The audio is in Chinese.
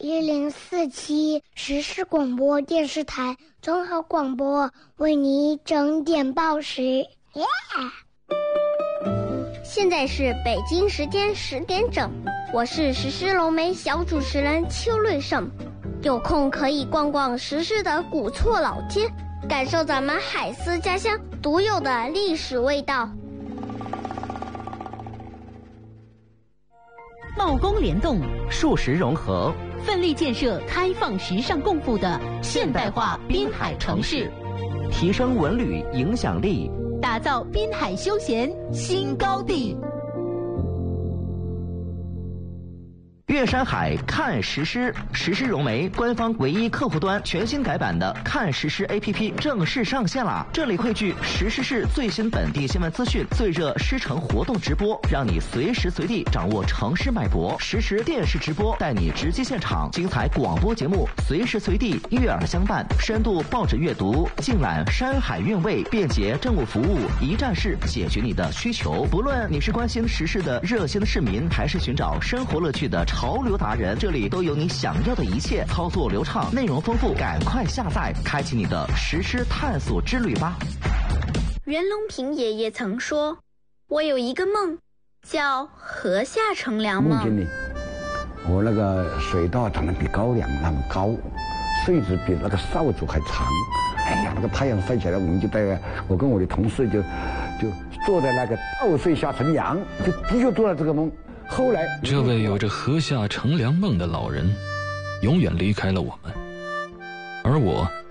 1047实时广播电视台综合广播为你整点报时。现在是北京时间10点整，我是时事龙梅小主持人邱瑞胜。有空可以逛逛时事的古厝老街，感受咱们海丝家乡独有的历史味道。 贸工联动， 数实融合， 奋力建设开放时尚共富的现代化滨海城市， 提升文旅影响力， 打造滨海休闲新高地。 岳山海看实施，实施融媒官方唯一客户端全新改版的看实施 APP 正式上线了。这里汇聚实施市最新本地新闻资讯、最热狮城活动直播，让你随时随地掌握城市脉搏。实时电视直播带你直击现场，精彩广播节目随时随地悦耳相伴，深度报纸阅读，尽览山海韵味，便捷政务服务，一站式解决你的需求。不论你是关心时事的热心的市民，还是寻找生活乐趣的潮流达人，这里都有你想要的一切，操作流畅，内容丰富，赶快下载，开启你的实施探索之旅吧。 袁隆平爷爷曾说，我有一个梦，叫河下乘凉梦。 梦见你，我那个水稻长得比高粱那么高，穗子比那个扫帚还长。哎呀，那个太阳晒起来，我跟我的同事就坐在那个稻穗下乘凉，就做了这个梦。后来， 这位有着河下乘凉梦的老人，永远离开了我们，而我